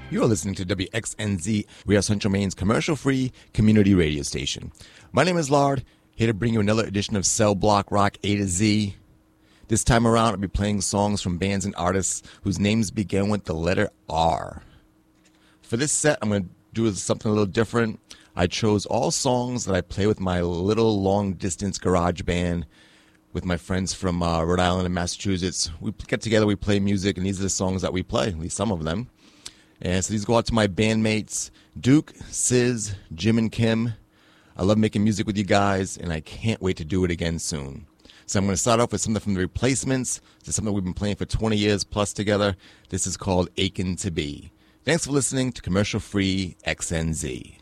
You are listening to WXNZ, Rio Central Maine's commercial-free community radio station. My name is Lard, here to bring you another edition of Cell Block Rock A to Z. This time around, I'll be playing songs from bands and artists whose names begin with the letter R. For this set, I'm going to do something a little different. I chose all songs that I play with my little long-distance garage band with my friends from Rhode Island and Massachusetts. We get together, we play music, and these are the songs that we play, at least some of them. And so these go out to my bandmates, Duke, Sis, Jim, and Kim. I love making music with you guys, and I can't wait to do it again soon. So I'm going to start off with something from The Replacements. This is something we've been playing for 20 years plus together. This is called Aching to Be. Thanks for listening to Commercial Free XNZ.